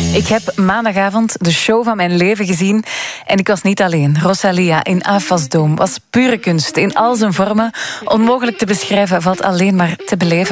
Ik heb maandagavond de show van mijn leven gezien en ik was niet alleen. Rosalia in Afasdome was pure kunst in al zijn vormen. Onmogelijk te beschrijven, valt alleen maar te beleven.